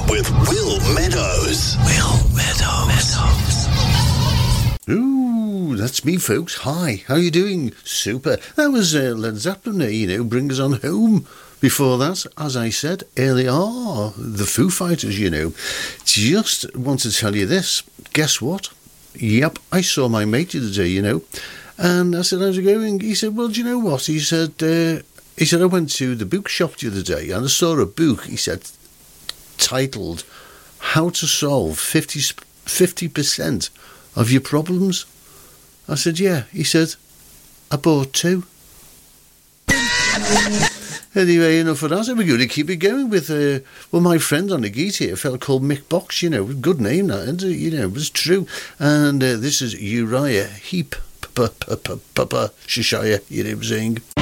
with Will Meadows. Will Meadows. Ooh, that's me, folks. Hi, how you doing? Super. That was Led Zeppelin there, Bring Us On Home. Before that, as I said earlier, the Foo Fighters, Just want to tell you this. Guess what? Yep, I saw my mate the other day, And I said, how's it going? He said, well, do you know what? He said, I went to the bookshop the other day and I saw a book, he said, titled How to Solve 50% of Your Problems. I said, yeah. He said, I bought 2. Anyway, enough of that. We're going to keep it going with, my friend on the guitar, a fella called Mick Box, good name that, isn't it? It was true. And this is Uriah Heep, Shishaya, saying.